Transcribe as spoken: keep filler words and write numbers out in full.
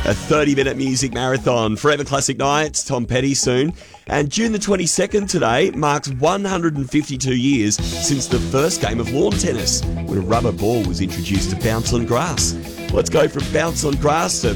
A thirty-minute music marathon. Forever Classic Nights, Tom Petty soon. And June the twenty-second today marks one hundred fifty-two years since the first game of lawn tennis, when a rubber ball was introduced to bounce on grass. Let's go from bounce on grass to